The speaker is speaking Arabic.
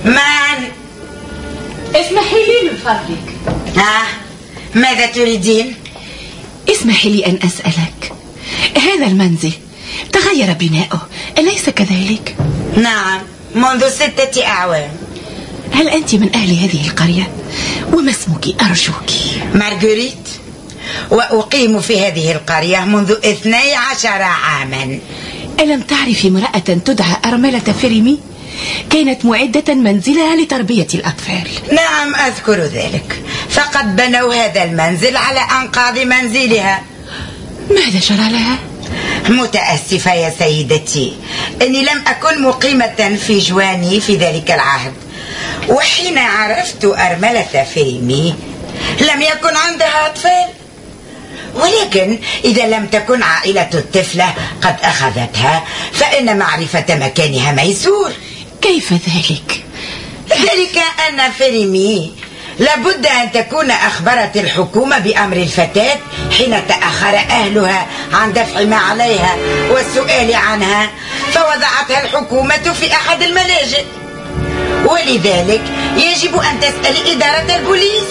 معا. اسمحي لي من فضلك. ماذا تريدين؟ اسمحي لي أن أسألك، هذا المنزل تغير بناؤه أليس كذلك؟ نعم، منذ 6 أعوام. هل أنت من أهل هذه القرية؟ وما اسمك أرجوك؟ مارغريت، وأقيم في هذه القرية منذ 12 عاما. ألم تعرفي امرأة تدعى أرملة فريمي؟ كانت معدة منزلها لتربية الأطفال. نعم أذكر ذلك، فقد بنوا هذا المنزل على أنقاض منزلها. ماذا جرى لها؟ متأسفة يا سيدتي، أني لم أكن مقيمة في جواني في ذلك العهد، وحين عرفت أرملة فريمي لم يكن عندها أطفال. ولكن إذا لم تكن عائلة الطفلة قد أخذتها فإن معرفة مكانها ميسور. كيف ذلك؟ ذلك أن فريمي لابد أن تكون أخبرت الحكومة بأمر الفتاة حين تأخر أهلها عن دفع ما عليها والسؤال عنها، فوضعتها الحكومة في أحد الملاجئ، ولذلك يجب أن تسأل إدارة البوليس.